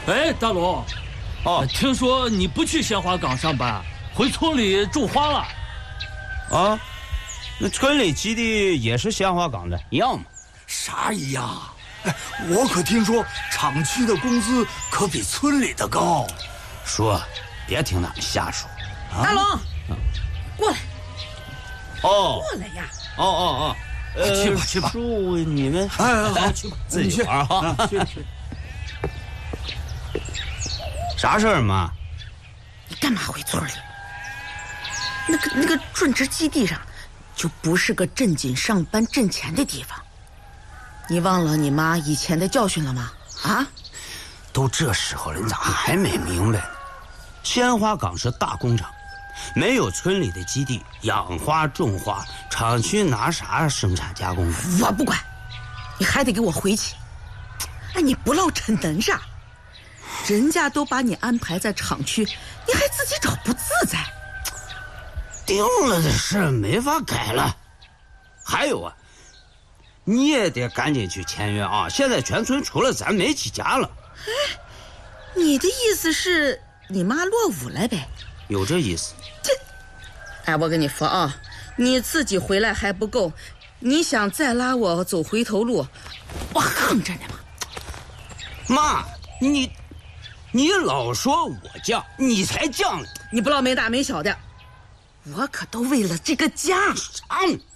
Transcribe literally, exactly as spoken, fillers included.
哎，大龙， 哦， 听说你不去鲜花岗上班，回村里种花了。 啊，那村里基地也是鲜花岗的，一样吗？ 啥一样？哎，我可听说厂区的工资可比村里的高。 叔，别听他们瞎说。 啊、大龙，嗯、过来。 哦， 过来呀！ 哦哦哦， 呃，去吧去吧。 叔，你们哎哎好，去吧， 自己玩哈。 去去。 啥事儿，妈？ 你干嘛回村里？那个那个种植基地上，就不是个正经上班挣钱的地方。你忘了你妈以前的教训了吗？啊？ 都这时候了，你咋还没明白呢？鲜花岗是大工厂，没有村里的基地养花种花，厂区拿啥生产加工？ 我不管，你还得给我回去。哎，你不落逞能啥？人家都把你安排在厂区，你还自己找不自在。 定了的事没法改了。还有啊，你也得赶紧去签约啊！现在全村除了咱没几家了。 哎，你的意思是你妈落伍了呗？ 有这意思。 这，哎，我跟你说啊，你自己回来还不够，你想再拉我走回头路，我横着呢嘛。 妈，你。你老说我犟，你才犟呢！ 你不老没大没小的，我可都为了这个家。 啊